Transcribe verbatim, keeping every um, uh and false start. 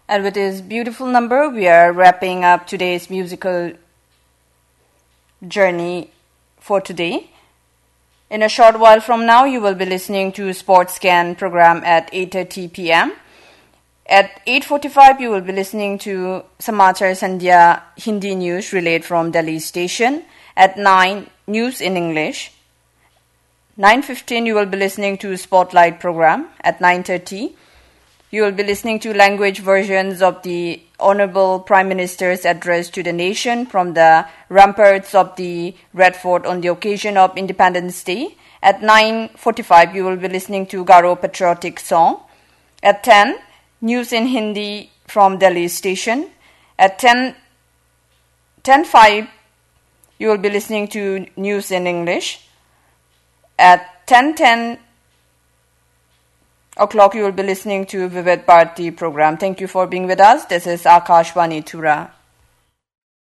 And with this beautiful number, we are wrapping up today's musical journey for today. In a short while from now, you will be listening to Sports Scan program at eight thirty p.m. At eight forty-five, you will be listening to Samachar Sandhya Hindi news relayed from Delhi station. At nine, news in English. nine fifteen, you will be listening to Spotlight program. At nine thirty, you will be listening to language versions of the Honorable Prime Minister's address to the nation from the ramparts of the Red Fort on the occasion of Independence Day. At nine forty-five, you will be listening to Garo patriotic song. At ten, news in Hindi from Delhi station. At ten five, you will be listening to news in English. At ten ten o'clock, you will be listening to Vivid Bharati program. Thank you for being with us. This is Akashvani Thura.